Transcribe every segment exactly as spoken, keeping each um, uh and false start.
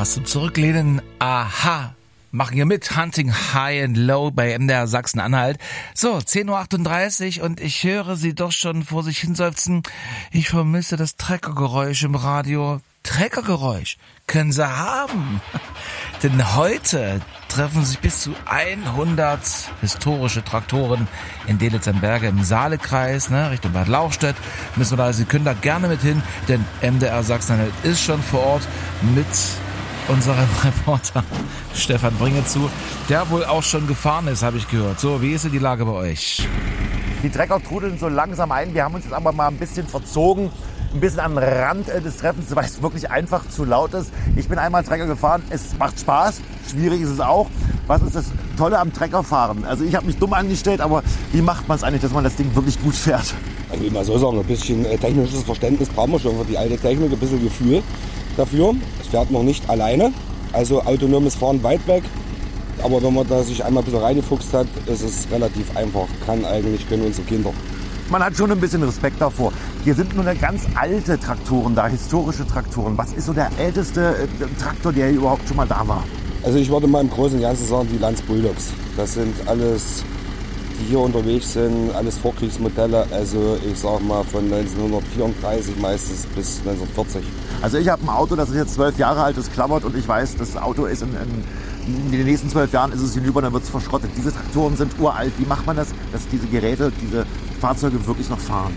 Was zum Zurücklehnen? Aha. Machen wir mit Hunting High and Low bei M D R Sachsen-Anhalt. So, zehn Uhr achtunddreißig und ich höre sie doch schon vor sich hinseufzen. Ich vermisse das Treckergeräusch im Radio. Treckergeräusch können sie haben. Denn heute treffen sich bis zu hundert historische Traktoren in Delitzsch am Berge im Saalekreis, ne, Richtung Bad Lauchstädt. Müssen wir da, Sie können da gerne mit hin, denn M D R Sachsen-Anhalt ist schon vor Ort mit unserem Reporter Stefan Bringezu, der wohl auch schon gefahren ist, habe ich gehört. So, wie ist denn die Lage bei euch? Die Trecker trudeln so langsam ein. Wir haben uns jetzt aber mal ein bisschen verzogen, ein bisschen am Rand des Treffens, weil es wirklich einfach zu laut ist. Ich bin einmal Trecker gefahren. Es macht Spaß. Schwierig ist es auch. Was ist das Tolle am Treckerfahren? Also ich habe mich dumm angestellt, aber wie macht man es eigentlich, dass man das Ding wirklich gut fährt? Also ich mal so sagen, ein bisschen technisches Verständnis brauchen wir schon für die alte Technik, ein bisschen Gefühl dafür. Es fährt noch nicht alleine, also autonomes Fahren weit weg. Aber wenn man da sich einmal ein bisschen reingefuchst hat, ist es relativ einfach. Kann eigentlich, können unsere Kinder. Man hat schon ein bisschen Respekt davor. Hier sind nur eine ganz alte Traktoren da, historische Traktoren. Was ist so der älteste äh, Traktor, der hier überhaupt schon mal da war? Also ich würde mal im Großen und Ganzen sagen, die Lanz Bulldogs. Das sind alles, die hier unterwegs sind, alles Vorkriegsmodelle. Also ich sag mal von neunzehnhundertvierunddreißig meistens bis neunzehnhundertvierzig. Also ich habe ein Auto, das ist jetzt zwölf Jahre alt, das klappert und ich weiß, das Auto ist in, in, in den nächsten zwölf Jahren ist es hinüber, dann wird es verschrottet. Diese Traktoren sind uralt. Wie macht man das, dass diese Geräte, diese Fahrzeuge wirklich noch fahren?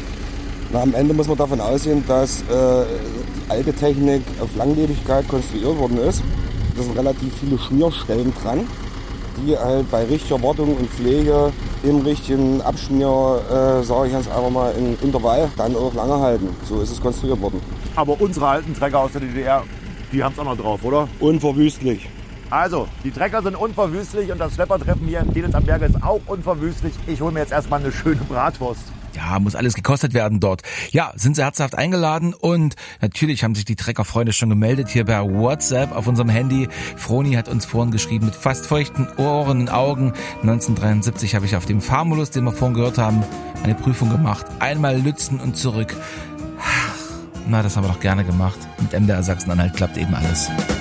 Na, am Ende muss man davon ausgehen, dass äh, die alte Technik auf Langlebigkeit konstruiert worden ist. Da sind relativ viele Schmierstellen dran, die halt bei richtiger Wartung und Pflege im richtigen Abschmier, äh, sage ich jetzt einfach mal, im Intervall dann auch lange halten. So ist es konstruiert worden. Aber unsere alten Trecker aus der D D R, die haben es auch noch drauf, oder? Unverwüstlich. Also, die Trecker sind unverwüstlich und das Schleppertreffen hier in Delitzsch am Berge ist auch unverwüstlich. Ich hole mir jetzt erstmal eine schöne Bratwurst. Ja, muss alles gekostet werden dort. Ja, sind sie herzhaft eingeladen und natürlich haben sich die Treckerfreunde schon gemeldet hier per WhatsApp auf unserem Handy. Froni hat uns vorhin geschrieben mit fast feuchten Ohren und Augen. neunzehnhundertdreiundsiebzig habe ich auf dem Famulus, den wir vorhin gehört haben, eine Prüfung gemacht. Einmal Lützen und zurück. Na, das haben wir doch gerne gemacht. Mit M D R Sachsen-Anhalt klappt eben alles.